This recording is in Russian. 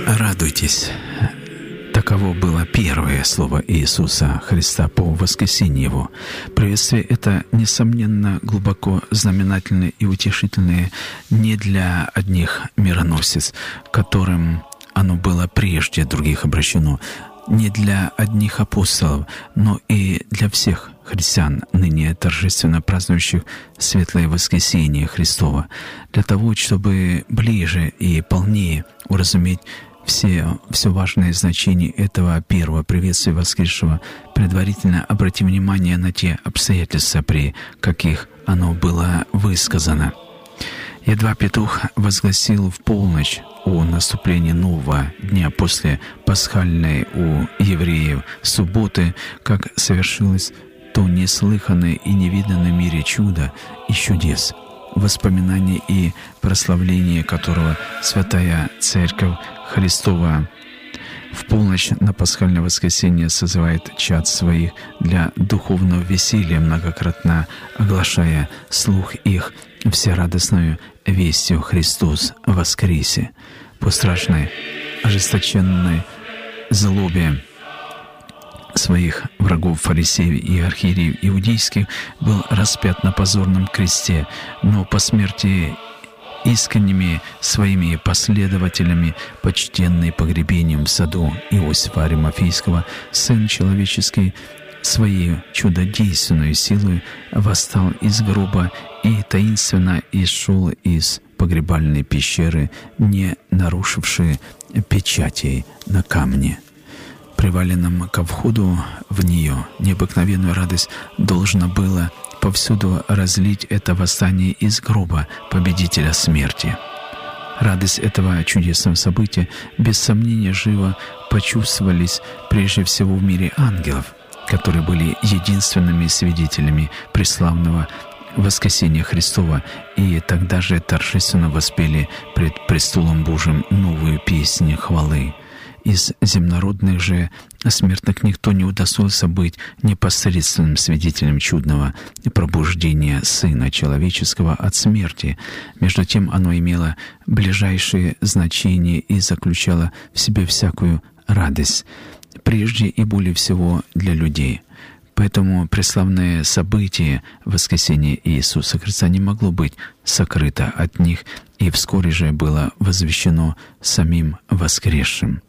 Радуйтесь. Таково было первое слово Иисуса Христа по воскресенье Его. Приветствие это, несомненно, глубоко знаменательное и утешительное не для одних мироносец, которым оно было прежде других обращено, не для одних апостолов, но и для всех христиан, ныне торжественно празднующих Светлое Воскресение Христово, для того, чтобы ближе и полнее уразуметь все важное значение этого первого приветствия воскресшего, предварительно обрати внимание на те обстоятельства, при каких оно было высказано. Едва петух возгласил в полночь о наступлении нового дня после пасхальной у евреев субботы, как совершилось то неслыханное и невиданное в мире чудо и чудес, воспоминание и прославление которого Святая Церковь Христова в полночь на пасхальное воскресенье созывает чад своих для духовного веселья, многократно оглашая слух их всерадостную вестью «Христос воскресе». По страшной, ожесточенной злобе своих врагов, фарисеев и архиереев иудейских, был распят на позорном кресте, но по смерти искренними своими последователями, почтенный погребением в саду Иосифа Аримафейского, Сын Человеческий своей чудодейственной силой восстал из гроба и таинственно исшел из погребальной пещеры, не нарушивший печатей на камне. Приваленным ко входу в нее необыкновенную радость должно было повсюду разлить это восстание из гроба победителя смерти. Радость этого чудесного события без сомнения живо почувствовались прежде всего в мире ангелов, которые были единственными свидетелями преславного воскресения Христова и тогда же торжественно воспели пред престолом Божьим новую песнь хвалы. Из земнородных же смертных никто не удостоился быть непосредственным свидетелем чудного пробуждения Сына Человеческого от смерти. Между тем оно имело ближайшее значение и заключало в себе всякую радость, прежде и более всего для людей. Поэтому преславное событие воскресения Иисуса Христа не могло быть сокрыто от них, и вскоре же было возвещено самим воскресшим.